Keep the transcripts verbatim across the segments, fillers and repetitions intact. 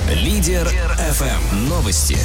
Лидер эф эм. Новости.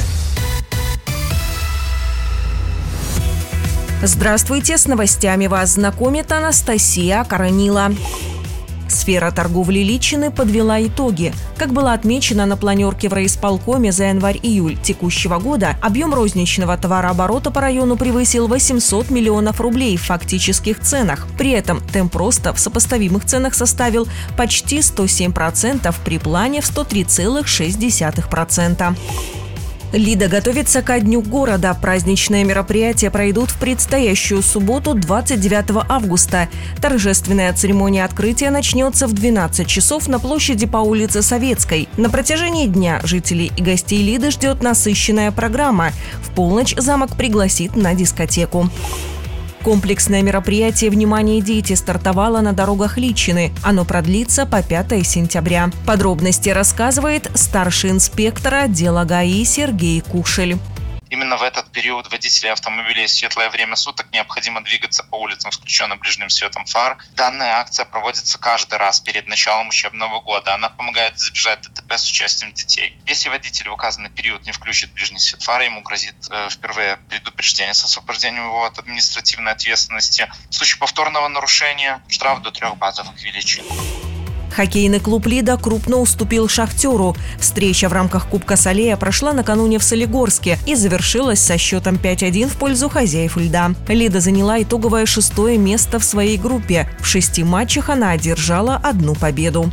Здравствуйте, с новостями вас знакомит Анастасия Коронила. Сфера торговли Личины подвела итоги. Как было отмечено на планерке в райисполкоме за январь-июль текущего года, объем розничного товарооборота по району превысил восемьсот миллионов рублей в фактических ценах. При этом темп роста в сопоставимых ценах составил почти сто семь процентов при плане в сто три целых шесть десятых процента. Лида готовится ко Дню города. Праздничные мероприятия пройдут в предстоящую субботу, двадцать девятого августа. Торжественная церемония открытия начнется в двенадцать часов на площади по улице Советской. На протяжении дня жителей и гостей Лиды ждет насыщенная программа. В полночь замок пригласит на дискотеку. Комплексное мероприятие «Внимание, дети» стартовало на дорогах Личины. Оно продлится по пятое сентября. Подробности рассказывает старший инспектор отдела ГАИ Сергей Кушель. Именно в этот период водителей автомобилей в светлое время суток необходимо двигаться по улицам с включенным ближним светом фар. Данная акция проводится каждый раз перед началом учебного года. Она помогает избежать ДТП с участием детей. Если водитель в указанный период не включит ближний свет фары, ему грозит э, впервые предупреждение с освобождением его от административной ответственности. В случае повторного нарушения штраф до трех базовых величин. Хоккейный клуб «Лида» крупно уступил «Шахтеру». Встреча в рамках Кубка Салея прошла накануне в Солигорске и завершилась со счетом пять один в пользу хозяев «Льда». «Лида» заняла итоговое шестое место в своей группе. В шести матчах она одержала одну победу.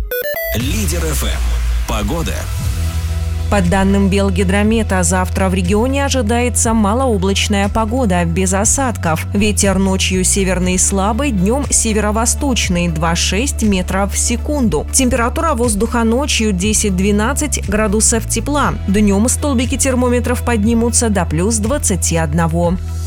Лидер эф эм. Погода. По данным Белгидромета, завтра в регионе ожидается малооблачная погода, без осадков. Ветер ночью северный слабый, днем северо-восточный, два целых шесть десятых метров в секунду. Температура воздуха ночью десять-двенадцать градусов тепла. Днем столбики термометров поднимутся до плюс двадцати одного.